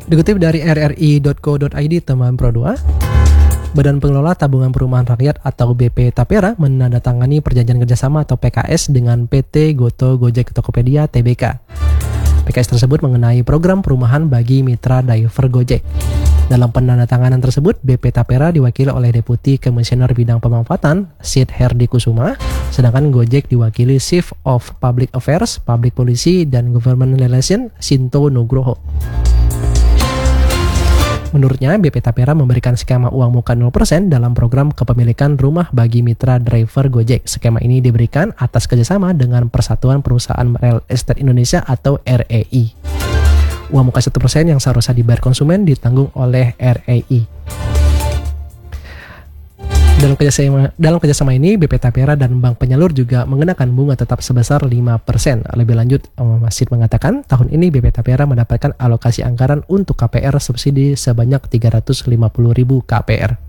Dikutip dari rri.co.id teman Pro 2, Badan Pengelola Tabungan Perumahan Rakyat atau BP Tapera menandatangani perjanjian kerjasama atau PKS dengan PT Goto Gojek Tokopedia Tbk. PKS tersebut mengenai program perumahan bagi mitra driver Gojek. Dalam penandatanganan tersebut, BP Tapera diwakili oleh Deputi Komisioner Bidang Pemanfaatan, Sid Herdi Kusuma, sedangkan Gojek diwakili Chief of Public Affairs, Public Policy, dan Government Relations, Sinto Nugroho. Menurutnya, BP Tapera memberikan skema uang muka 0% dalam program kepemilikan rumah bagi mitra driver Gojek. Skema ini diberikan atas kerjasama dengan Persatuan Perusahaan Real Estate Indonesia atau REI. Uang muka 1% yang seharusnya dibayar konsumen ditanggung oleh REI. Dalam kerjasama ini, BP Tapera dan bank penyalur juga mengenakan bunga tetap sebesar 5%. Lebih lanjut, Masid mengatakan tahun ini BP Tapera mendapatkan alokasi anggaran untuk KPR subsidi sebanyak 350.000 KPR.